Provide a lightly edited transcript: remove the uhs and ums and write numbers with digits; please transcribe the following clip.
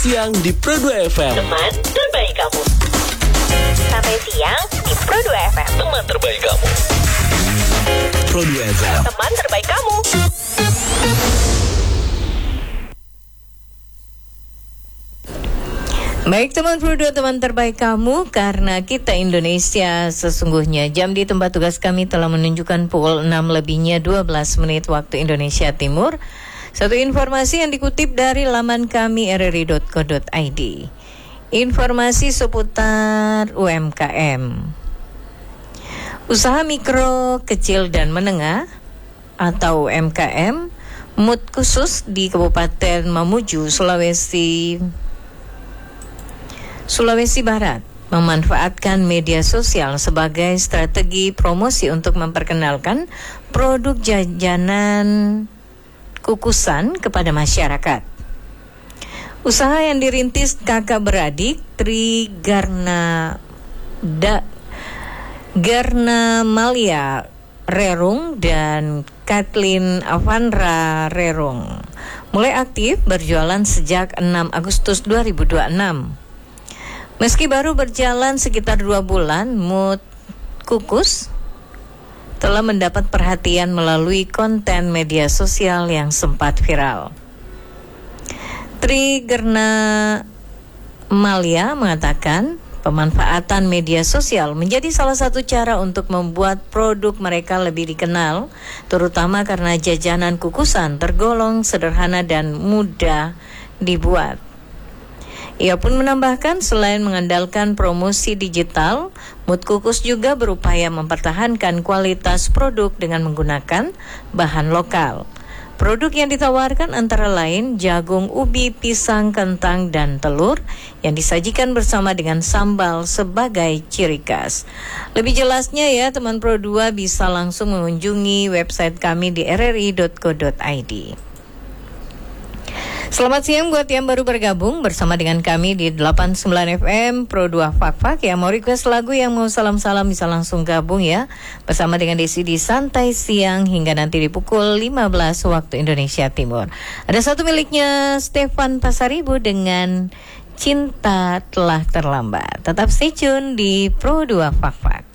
siang di Pro 2 FM. Teman terbaik kamu. Sampai siang di Pro 2 FM. Teman terbaik kamu. Pro 2 FM. Teman terbaik kamu. Baik teman Pro 2, teman terbaik kamu, karena kita Indonesia sesungguhnya. Jam di tempat tugas kami telah menunjukkan pukul 6 lebihnya 12 menit waktu Indonesia Timur. Satu informasi yang dikutip dari laman kami rri.co.id. Informasi seputar UMKM. Usaha mikro, kecil dan menengah atau UMKM, mood khusus di Kabupaten Mamuju, Sulawesi Barat memanfaatkan media sosial sebagai strategi promosi untuk memperkenalkan produk jajanan kukusan kepada masyarakat. Usaha yang dirintis kakak beradik Tri Garna Malia Rerung dan Kathleen Avandra Rerung mulai aktif berjualan sejak 6 Agustus 2026. Meski baru berjalan sekitar 2 bulan, mood kukus telah mendapat perhatian melalui konten media sosial yang sempat viral. Tri Garna Malia mengatakan pemanfaatan media sosial menjadi salah satu cara untuk membuat produk mereka lebih dikenal, terutama karena jajanan kukusan tergolong sederhana dan mudah dibuat. Ia pun menambahkan selain mengandalkan promosi digital, Mood Kukus juga berupaya mempertahankan kualitas produk dengan menggunakan bahan lokal. Produk yang ditawarkan antara lain jagung, ubi, pisang, kentang, dan telur yang disajikan bersama dengan sambal sebagai ciri khas. Lebih jelasnya ya teman Pro 2 bisa langsung mengunjungi website kami di rri.co.id. Selamat siang buat yang baru bergabung bersama dengan kami di 89 FM Pro 2 Fak-Fak. Yang mau request lagu, yang mau salam-salam bisa langsung gabung ya bersama dengan Desi di Santai Siang hingga nanti di pukul 15 waktu Indonesia Timur. Ada satu miliknya Stefan Pasaribu dengan Cinta Telah Terlambat. Tetap stay tune di Pro 2 Fak-Fak.